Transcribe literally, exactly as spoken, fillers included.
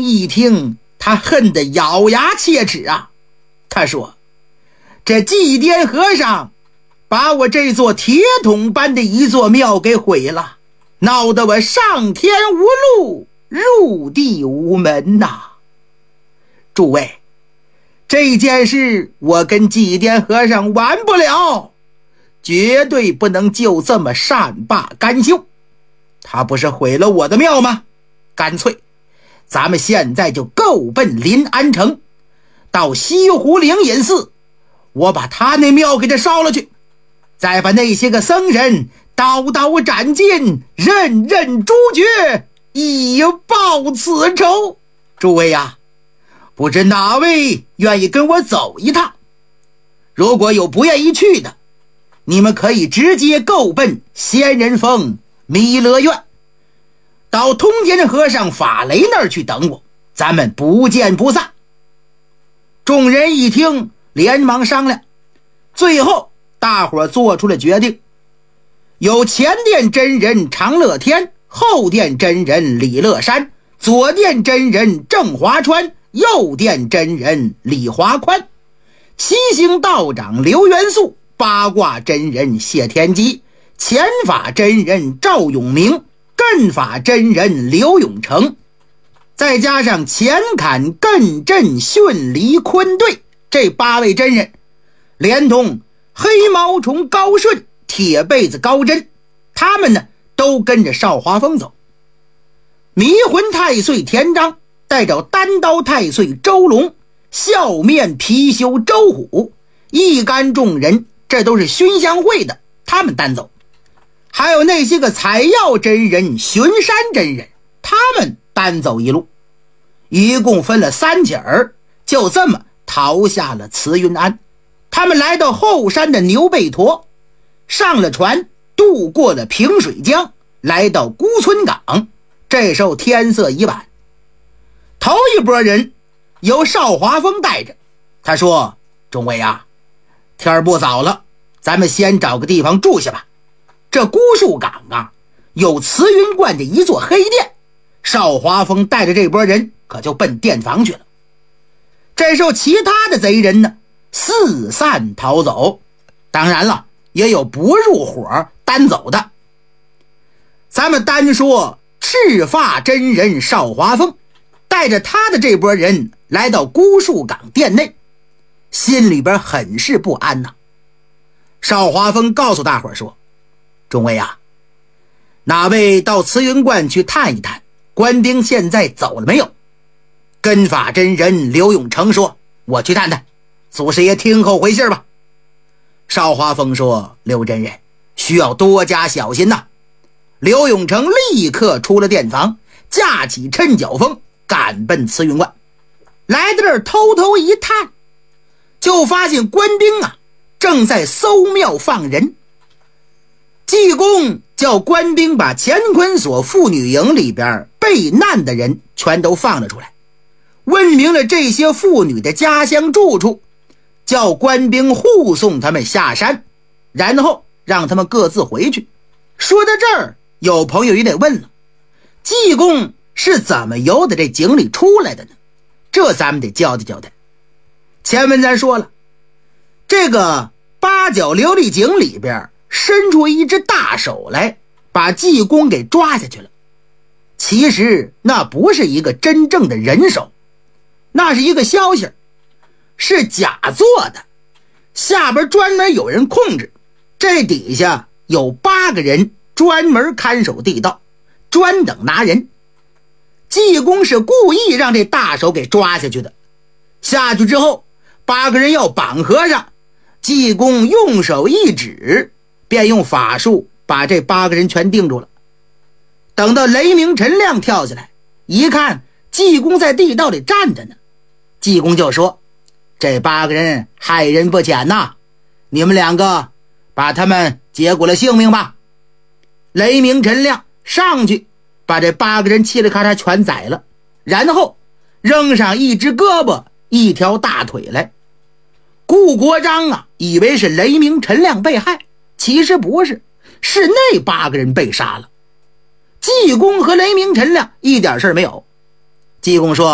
一听，他恨得咬牙切齿啊。他说，这祭奠和尚把我这座铁桶般的一座庙给毁了，闹得我上天无路，入地无门呐。诸位，这件事我跟祭奠和尚完不了，绝对不能就这么善罢甘休。他不是毁了我的庙吗？干脆咱们现在就够奔临安城，到西湖灵隐寺，我把他那庙给他烧了去，再把那些个僧人刀刀斩尽，任任诛绝，以报此仇。诸位呀，不知哪位愿意跟我走一趟？如果有不愿意去的，你们可以直接够奔仙人峰弥勒院，到通天和尚法雷那儿去等我，咱们不见不散。众人一听，连忙商量，最后大伙做出了决定，有前殿真人长乐天，后殿真人李乐山，左殿真人郑华川，右殿真人李华宽，七星道长刘元素，八卦真人谢天机，前法真人赵永明，艮法真人刘永成，再加上前坎艮震训离坤队这八位真人，连同黑毛虫高顺、铁被子高真，他们呢都跟着邵华峰走。迷魂太岁田章带着单刀太岁周龙，笑面貔貅周虎，一干众人，这都是熏香会的，他们单走。还有那些个采药真人、巡山真人，他们单走一路，一共分了三起儿，就这么逃下了慈云庵。他们来到后山的牛背坨，上了船，渡过了平水江，来到孤村港。这时候天色已晚，头一波人由邵华峰带着，他说，众位啊，天不早了，咱们先找个地方住下吧。这孤树港啊，有慈云观的一座黑殿，邵华峰带着这波人可就奔殿房去了。这时候其他的贼人呢，四散逃走，当然了，也有不入伙单走的。咱们单说赤发真人邵华峰带着他的这波人来到孤树港殿内，心里边很是不安呐。邵华峰告诉大伙说，众位啊，哪位到慈云观去探一探，官兵现在走了没有？跟法真人刘永成说，我去探探，祖师爷听候回信吧。邵华峰说，刘真人需要多加小心呐。刘永成立刻出了殿房，架起趁脚风赶奔慈云观。来到这儿偷偷一探，就发现官兵啊正在搜庙放人。济公叫官兵把乾坤所妇女营里边被难的人全都放了出来，问明了这些妇女的家乡住处，叫官兵护送他们下山，然后让他们各自回去。说到这儿，有朋友也得问了，济公是怎么由的这井里出来的呢？这咱们得交代交代。前文咱说了，这个八角琉璃井里边伸出一只大手来，把济公给抓下去了。其实那不是一个真正的人手，那是一个消息，是假做的，下边专门有人控制，这底下有八个人专门看守地道，专等拿人。济公是故意让这大手给抓下去的，下去之后八个人要绑和尚，济公用手一指，便用法术把这八个人全定住了。等到雷鸣陈亮跳下来一看，济公在地道里站着呢，济公就说，这八个人害人不浅呐，你们两个把他们结果了性命吧。雷鸣陈亮上去把这八个人嘁哩咔嚓全宰了，然后扔上一只胳膊一条大腿来。顾国璋啊以为是雷鸣陈亮被害，其实不是，是那八个人被杀了。济公和雷鸣陈亮一点事没有。济公说，